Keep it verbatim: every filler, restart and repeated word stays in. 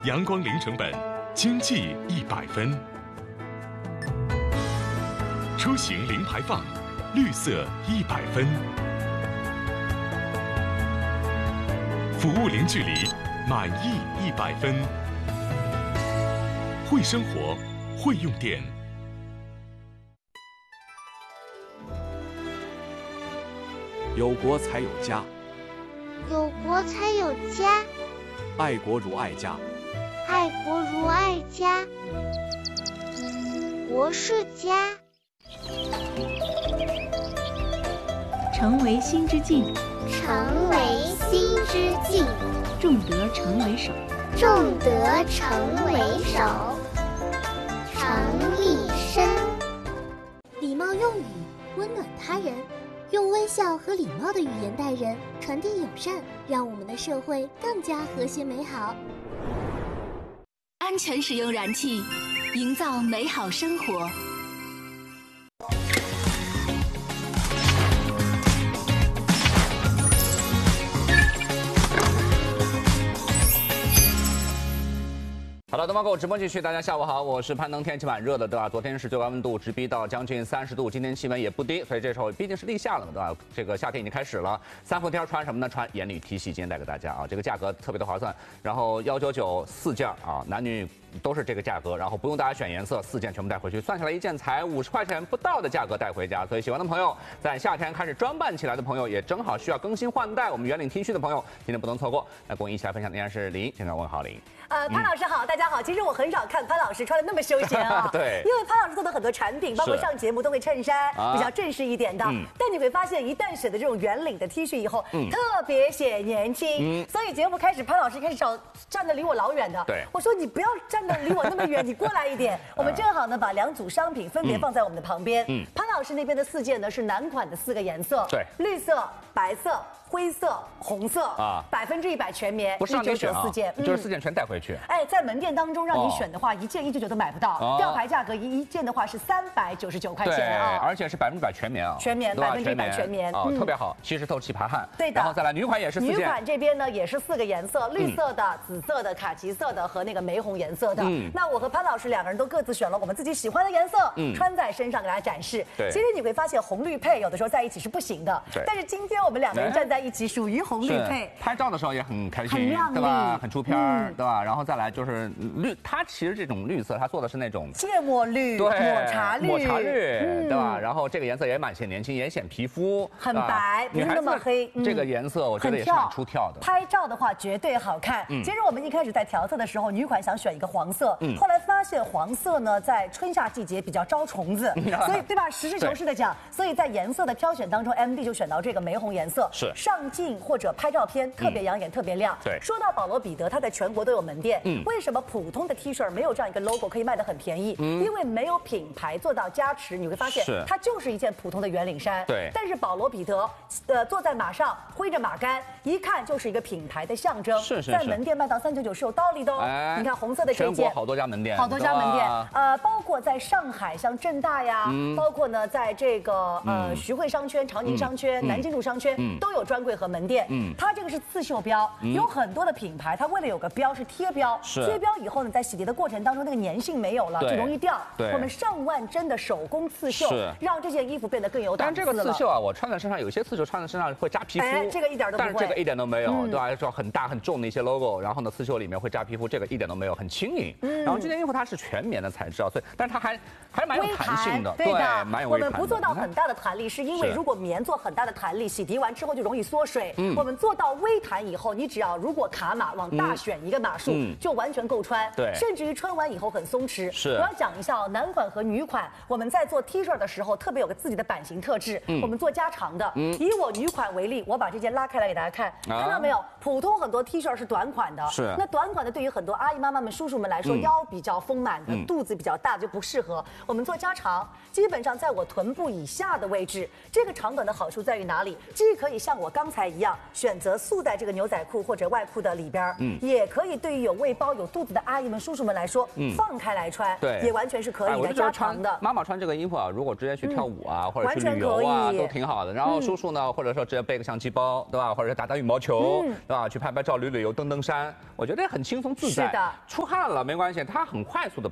阳光零成本，经济一百分。出行零排放，绿色一百分。服务零距离，满意一百分。会生活，会用电。 有国才有家， 有国才有家。 爱国如爱家， 爱国如爱家。国是家。 成为心之境， 成为心之境。 重德成为首， 重德成为首。常立身。 礼貌用语，温暖他人。用微笑和礼貌的语言待人，传递友善，让我们的社会更加和谐美好。 安全使用燃气，营造美好生活。 好的，东方购直播继续，大家下午好，我是攀登。天气蛮热的，对吧？昨天是最高温度直逼到将近三十度，今天气温也不低，所以这时候毕竟是立夏了嘛，对吧？这个夏天已经开始了，三伏天穿什么呢？穿眼里 T 恤，今天带给大家啊，这个价格特别的划算，然后幺九九四件啊，男女都是这个价格，然后不用大家选颜色，四件全部带回去，算下来一件才五十块钱不到的价格带回家，所以喜欢的朋友，在夏天开始装扮起来的朋友，也正好需要更新换代，我们圆领 T 恤的朋友，今天不能错过。那跟我一起来分享的依然是林，现在问好林。 呃，潘老师好，大家好。其实我很少看潘老师穿的那么休闲啊， 对， 因为潘老师做的很多产品，包括上节目都会衬衫，比较正式一点的。嗯、但你会发现，一旦选的这种圆领的 T 恤以后，嗯、特别显年轻。嗯、所以节目开始，潘老师开始找站得离我老远的。 对， 我说你不要站得离我那么远，你过来一点。我们正好呢，把两组商品分别放在我们的旁边。嗯，潘老师那边的四件呢是男款的四个颜色， 对， 绿色、白色、灰色、红色啊，百分之一百全棉， 不是让你选啊， 四件， 就是四件全带回去。 哎，在门店当中让你选的话，一件一九九都买不到，吊牌价格一一件的话是三百九十九块钱啊， 而且是百分之百全棉啊， 全棉百分之一百全棉啊，特别好，吸湿透气排汗。 对的， 然后再来女款也是四件， 女款这边呢也是四个颜色，绿色的、紫色的、卡其色的和那个玫红颜色的。嗯，那我和潘老师两个人都各自选了我们自己喜欢的颜色，嗯，穿在身上给大家展示。 对， 其实你会发现红绿配有的时候在一起是不行的， 对， 但是今天我们两个人站在一起，属于红绿配， 拍照的时候也很开心， 很亮丽， 对吧？很出片儿，对吧？然后再来就是绿，它其实这种绿色，它做的是那种芥末绿、 对， 抹茶绿、 抹茶绿，对吧？然后这个颜色也蛮显年轻，也显皮肤很白，不是那么黑。 这个颜色我觉得也是蛮出挑的。 拍照的话绝对好看。其实我们一开始在调色的时候，女款想选一个黄色，后来发现黄色呢在春夏季节比较招虫子，所以对吧？实事求是的讲，所以在颜色的挑选当中 ，M D 就选到这个玫红颜色， 是上镜或者拍照片特别养眼，特别亮。 对， 说到保罗彼得，它在全国都有门店。嗯，为什么普通的 T 恤没有这样一个 logo 可以卖得很便宜？嗯，因为没有品牌做到加持，你会发现它就是一件普通的圆领衫。 对， 但是保罗彼得，呃，坐在马上挥着马杆，一看就是一个品牌的象征。 是是， 在门店卖到三九九是有道理的哦。哎，你看红色的这件， 全国好多家门店， 好多家门店，呃，包括在上海像正大呀，包括呢在这个呃徐汇商圈、长宁商圈、南京路商圈都有专柜和门店。嗯，它这个是刺绣标，有很多的品牌，它为了有个标是贴标，贴标以后呢，在洗涤的过程当中，那个粘性没有了，就容易掉。 对， 我们上万针的手工刺绣，让这件衣服变得更有档次了。 但这个刺绣啊，我穿在身上，有些刺绣穿在身上会扎皮肤， 哎，这个一点都不会。 但是这个一点都没有，对吧？说很大很重的一些 logo， 然后呢，刺绣里面会扎皮肤，这个一点都没有，很轻盈。嗯，然后这件衣服它是全棉的材质啊，所以，但是它还还蛮有弹性的， 对的，蛮有微弹。 我们不做到很大的弹力，是因为如果棉做很大的弹力，洗涤完之后就容易缩水。嗯，我们做到微弹以后，你只要如果卡码往大选一个码数，就完全够穿。 对， 甚至于穿完以后很松弛。 是， 我要讲一下哦，男款和女款，我们在做 T 恤的时候，特别有个自己的版型特质。嗯，我们做加长的。嗯，以我女款为例，我把这件拉开来给大家看，看到没有？普通很多 T 恤是短款的， 是。 那短款的对于很多阿姨妈妈们、叔叔们来说，腰比较丰满的、肚子比较大就不适合。我们做加长，基本上在我臀部以下的位置，这个长短的好处在于哪里？既可以像我刚才一样，选择束在这个牛仔裤或者外裤的里边，嗯，也可以对于有胃包、有肚子的阿姨们、叔叔们来说，嗯，放开来穿， 对， 也完全是可以的，加长的。 妈妈穿这个衣服啊，如果直接去跳舞啊，或者去旅游啊，都挺好的。然后叔叔呢，或者说直接背个相机包，对吧？或者是打打羽毛球，对吧？去拍拍照、旅旅游、登登山，我觉得很轻松自在。 是的， 出汗了没关系，它很快速的